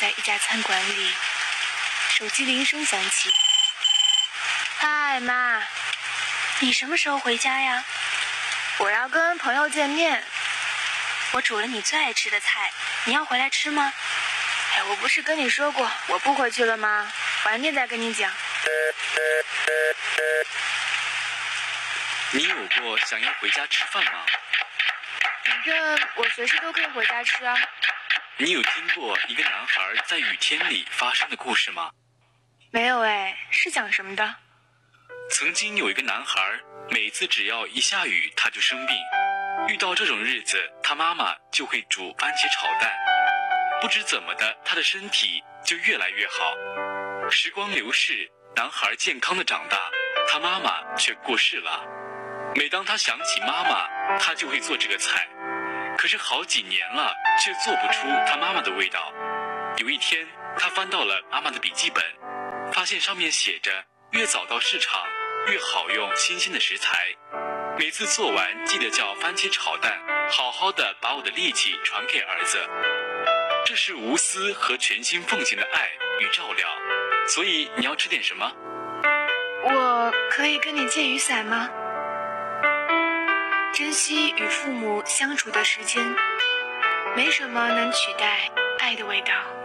在一家餐馆里，手机铃声响起。嗨，妈，你什么时候回家呀？我要跟朋友见面。我煮了你最爱吃的菜，你要回来吃吗？哎，我不是跟你说过我不回去了吗？晚点再跟你讲。 你有过想要回家吃饭吗？ 反正我随时都可以回家吃啊。 你有听过一个男孩在雨天里发生的故事吗？ 没有哎，是讲什么的？ 曾经有一个男孩，每次只要一下雨他就生病，遇到这种日子他妈妈就会煮番茄炒蛋，不知怎么的他的身体就越来越好。时光流逝，男孩健康的长大，他妈妈却过世了。每当他想起妈妈，他就会做这个菜，可是好几年了却做不出他妈妈的味道。有一天他翻到了妈妈的笔记本，发现上面写着越早到市场越好用新鲜的食材，每次做完记得叫番茄炒蛋，好好的把我的力气传给儿子。这是无私和全心奉献的爱与照料。所以你要吃点什么？ 我可以跟你借雨伞吗？珍惜与父母相处的时间，没什么能取代爱的味道。